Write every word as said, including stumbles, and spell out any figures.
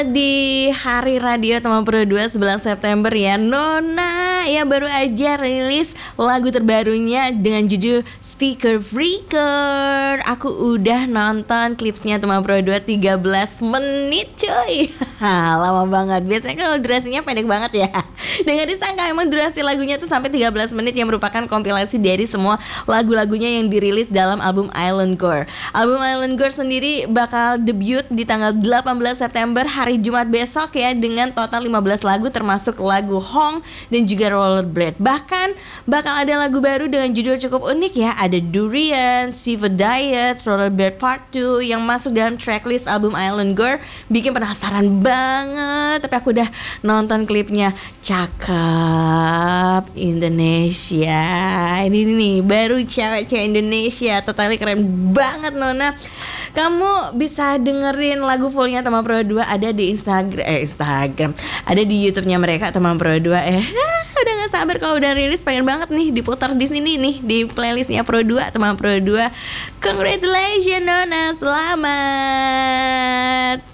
Di Hari Radio Teman Pro dua sebelas September ya, Nona yang baru aja rilis lagu terbarunya dengan judul Speaker Freaker. Aku udah nonton klipsnya Teman Pro dua tiga belas menit cuy. Lama banget, biasanya kalau durasinya pendek banget ya. Dengan disangka emang durasi lagunya tuh sampai tiga belas menit, yang merupakan kompilasi dari semua lagu-lagunya yang dirilis dalam album Island Core. Album Island Core sendiri bakal debut di tanggal delapan belas September, hari Jumat besok ya, dengan total lima belas lagu termasuk lagu Hong dan juga Rollerblade. Bahkan bakal ada lagu baru dengan judul cukup unik ya, ada Durian, Seafood Diet, Rollerblade Part two yang masuk dalam tracklist album Island Core. Bikin penasaran banget, tapi aku udah nonton klipnya. Cakep Indonesia. Ini nih baru cewek-cewek Indonesia, totally keren banget Nona. Kamu bisa dengerin lagu fullnya Teman Pro dua ada di Instagram, eh Instagram, ada di YouTube-nya mereka Teman Pro dua. Eh, udah gak sabar kalau udah rilis, pengen banget nih diputar di sini nih di playlistnya Pro dua, Teman Pro dua. Congratulations Nona, selamat.